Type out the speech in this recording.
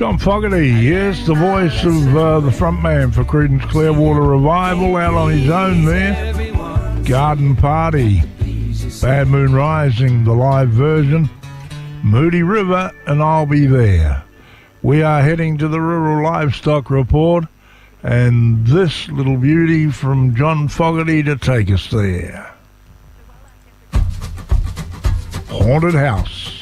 John Fogerty, yes, the voice of the front man for Creedence Clearwater Revival, out on his own there. Garden Party, Bad Moon Rising, the live version, Moody River, and I'll Be There. We are heading to the Rural Livestock Report, and this little beauty from John Fogerty to take us there. Haunted House.